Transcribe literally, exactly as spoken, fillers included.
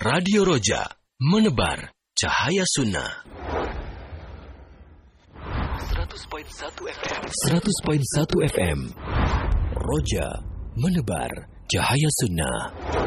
Radio Roja, menebar cahaya sunnah. seratus koma satu F M. seratus koma satu F M. Roja, menebar cahaya sunnah.